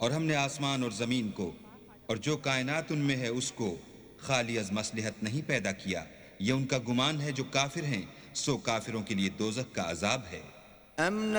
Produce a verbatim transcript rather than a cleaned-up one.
और हमने आसमान और ज़मीन को और जो कायनात उनमें है उसको खाली अज़ मसलहत नहीं पैदा किया। ये उनका गुमान है जो काफिर हैं, सो काफिरों के लिए दोज़ख का अज़ाब है।